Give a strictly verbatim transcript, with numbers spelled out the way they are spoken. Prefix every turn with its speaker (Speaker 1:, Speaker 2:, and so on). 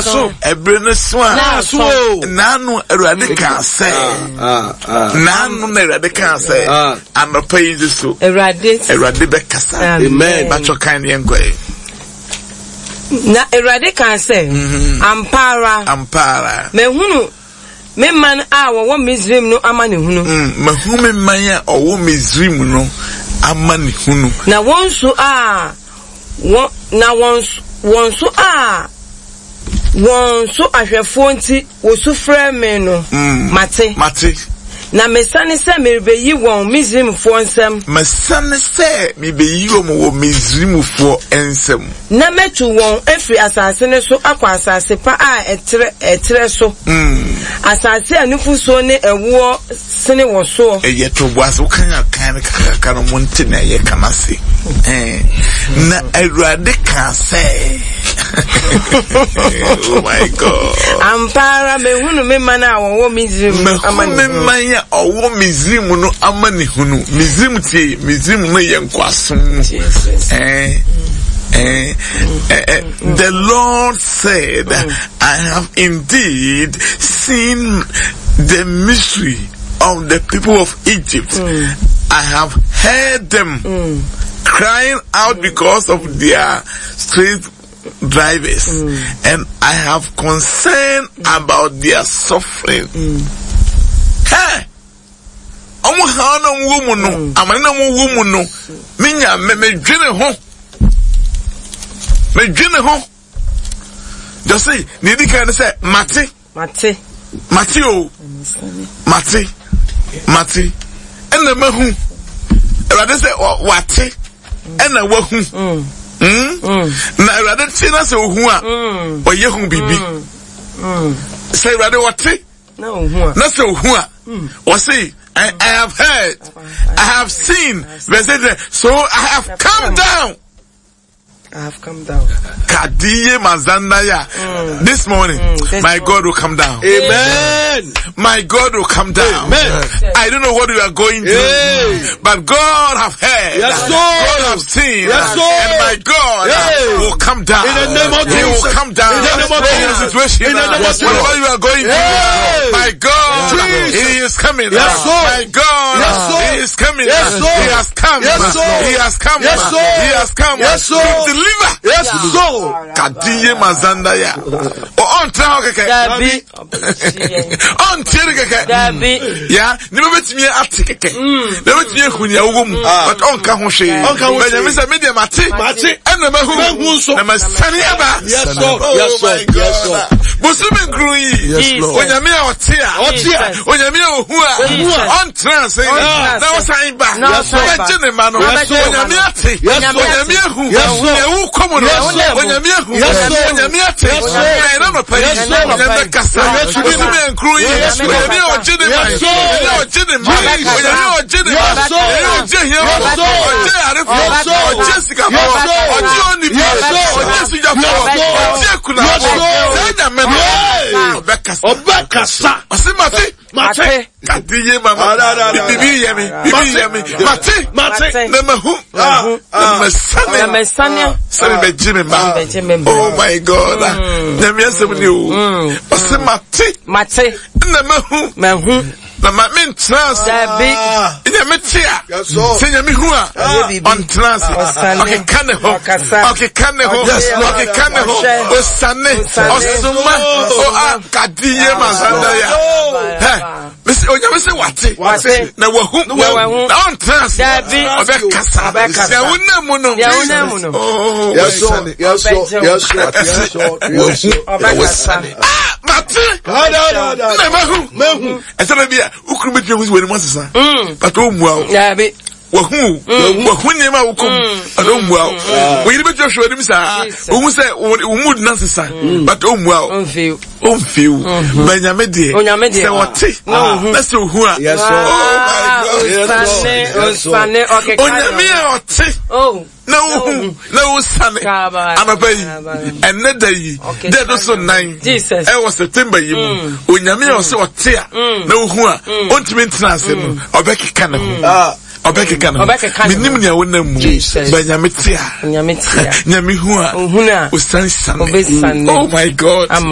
Speaker 1: so ebrene so
Speaker 2: na so
Speaker 1: nanu Awurade kan say nanu na Awurade kan say anopa yi so
Speaker 2: Awurade
Speaker 1: Awurade be kasa amen ba cho kan ye nkwae
Speaker 2: na Awurade kan say ampara
Speaker 1: ampara
Speaker 2: mehunu me man a wo Misrim no amane hunu
Speaker 1: mehu me man a owo Misrim no amane hunu
Speaker 2: na wonso a won na wonso wonso a wonso ahwefo nti wo su frɛ me no mate
Speaker 1: mate
Speaker 2: na mesane se mebeyi won Misrim fo nsem
Speaker 1: mesane se mebeyi wo Misrim fo ensem
Speaker 2: na metu won efri asase ne so akwa asase pa a etre etre so
Speaker 1: mm
Speaker 2: asase anufu so ne ewo sene wo so
Speaker 1: eye to boaso kan kan kan no monte na ye kamase eh na Awurade kan se oh my god
Speaker 2: ampara mehunu me man a wo Misrim
Speaker 1: amani me man a wo Misrim no amani hunu Misrim tie Misrim no ye nkwaso eh Eh, eh, eh, the Lord said, I have indeed seen the misery of the people of Egypt. Mm. I have heard them mm. crying out because of their street drivers, mm. and I have concern mm. about their suffering. Mm. Hey! Omo ha na wo mu no, amana mo wo mu no, minya me me dwene ho. Me dwene ho. Just say, nidi kan say mate.
Speaker 2: Mate.
Speaker 1: Mate o. Mate. Mate. Ena mahu. Erade say wate. Ena wahu. Mm. Mm. Na erade say na say ohu a. Mm. Oye hu bibi. Mm. Say erade wate.
Speaker 2: Na ohu a.
Speaker 1: Na say ohu a. Mm. O say I, I have heard. I have seen. So I have come down.
Speaker 2: I have come down.
Speaker 1: Kadiye Mazandaya. Mm. This morning, mm, my God will come down.
Speaker 3: Amen.
Speaker 1: My God will come down.
Speaker 3: Amen.
Speaker 1: I don't know what you are going through, yeah. but God have heard.
Speaker 3: Yes,
Speaker 1: God have seen.
Speaker 3: Yes,
Speaker 1: and my God yeah. will come down.
Speaker 3: In the name of
Speaker 1: He will come down.
Speaker 3: In the name of
Speaker 1: the situation.
Speaker 3: In the name of
Speaker 1: whatever you are going through, yeah. my God, yes. He is coming.
Speaker 3: Yes,
Speaker 1: my God,
Speaker 3: yes,
Speaker 1: He is coming.
Speaker 3: Yes,
Speaker 1: he has come.
Speaker 3: Yes,
Speaker 1: he has come.
Speaker 3: Yes,
Speaker 1: he has come.
Speaker 3: Yes,
Speaker 1: to deliver.
Speaker 3: Yes, so.
Speaker 1: Kadiye Mazandaya. O on tra keke.
Speaker 2: Dabi.
Speaker 1: On tire keke.
Speaker 2: Dabi.
Speaker 1: Ya, ni be betimi ate keke. Be betimi ehuni awo mu. But on ka ho hwe.
Speaker 3: On ka ho hwe.
Speaker 1: Be me media mate.
Speaker 3: Mate.
Speaker 1: Ena mahu.
Speaker 3: Mahu so.
Speaker 1: Na masani aba.
Speaker 3: Yes, so. Yes, so. Yes, so.
Speaker 1: Musume grui.
Speaker 3: Yes, Lord.
Speaker 1: Onyame a otia.
Speaker 3: Otia.
Speaker 1: Onyame a ohu a. On trans. Na wasan ba.
Speaker 3: Yes, so.
Speaker 1: Be jene ma no. Onyame ate. Onyame ehu. Ehu komo no. Onyame ehu. Onyame ate. Na ina no pa. Onyame kasa. Musume grui. Onyame o jene ma. Onyame o jene ma. Onyame o jene ma. Onyame o jene ma. Oje aref. Oje sika. Oje oni. Oje sika. Oje kuna. Onyame Obekasa.
Speaker 3: Obekasa.
Speaker 1: Osimate.
Speaker 3: Mate.
Speaker 1: Kadiye mama. Bibi yemi. Bibi yemi. Mate.
Speaker 3: Mate.
Speaker 1: Nemahu. Namesane.
Speaker 2: Namesane.
Speaker 1: Sani bejime ma. Oh my God. Nemi asemni o. Osimate.
Speaker 2: Mate.
Speaker 1: Nemahu.
Speaker 2: Mehu.
Speaker 1: Na ma min trans.
Speaker 2: Dabi.
Speaker 1: Ina metia. Se nyami hu a. On trans. Okay, kane ho. Okay, kane ho. Okay, kane ho. Osane. Osuma. O a kadiye mazandaya. Hey. Misi onyame se wate.
Speaker 2: Wate.
Speaker 1: Na wahu. Na on trans.
Speaker 2: Dabi.
Speaker 1: Obekasa. Ya wunemu no.
Speaker 2: Ya wunemu no.
Speaker 1: Oh.
Speaker 3: Yes, so. Yes, so. Yes, so. Yes, so. Yes, so.
Speaker 2: Obekasa.
Speaker 1: Ah, mate. Na mahu. Mahu. Esa bia ukuru betwe hu wani masesa. Mm. But o mu awo.
Speaker 2: Ya bi.
Speaker 1: Wahu. Wahu ne ma wukom. Ado mu awo. We ni betwe hwe ni sa. Ohu se o mood na sesa. But o mu awo.
Speaker 2: On feel.
Speaker 1: On feel. Benyame de.
Speaker 2: Onyame de.
Speaker 1: Se wote. Na se ohu a.
Speaker 3: Yes, so.
Speaker 1: Oh my God.
Speaker 2: Osane. Osane. Okay.
Speaker 1: Onyame a ote.
Speaker 2: Oh.
Speaker 1: Na uhu. Na usane. Anaba yi. Enne da yi. De do so nine.
Speaker 2: Jesus.
Speaker 1: E was September yi mu. Onyame a ose wote a. Na uhu a. Ontimi ntena ase no. Obekeka ne ho. Ah. Obekeka ne ho. Minim ne wona mu. Benyame tia.
Speaker 2: Nyame tia.
Speaker 1: Nyame hu a.
Speaker 2: Ohuna.
Speaker 1: Osan sane.
Speaker 2: Obesane.
Speaker 1: Oh my God.